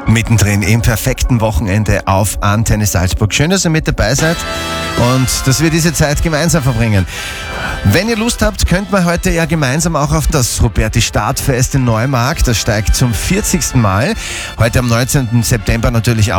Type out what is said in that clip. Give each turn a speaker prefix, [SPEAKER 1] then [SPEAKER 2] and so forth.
[SPEAKER 1] Mittendrin im perfekten Wochenende auf Antenne Salzburg. Schön, dass ihr mit dabei seid und dass wir diese Zeit gemeinsam verbringen. Wenn ihr Lust habt, könnt man heute ja gemeinsam auch auf das Roberti Startfest in Neumarkt. Das steigt zum 40. Mal. Heute am 19. September natürlich